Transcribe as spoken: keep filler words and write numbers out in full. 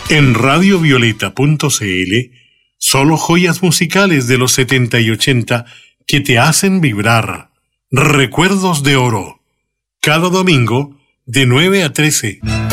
En radio violeta punto c l, solo joyas musicales de los setenta y ochenta que te hacen vibrar. Recuerdos de oro. Cada domingo, de nueve a trece.